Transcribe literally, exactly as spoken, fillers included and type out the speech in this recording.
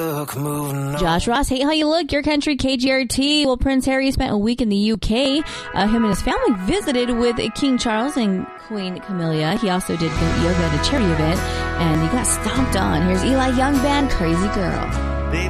Josh Ross, hey, how you look? Your country, K G R T. Well, Prince Harry spent a week in the U K. Uh, him and his family visited with King Charles and Queen Camilla. He also did yoga at a charity event, and he got stomped on. Here's Eli Young Band, Crazy Girl.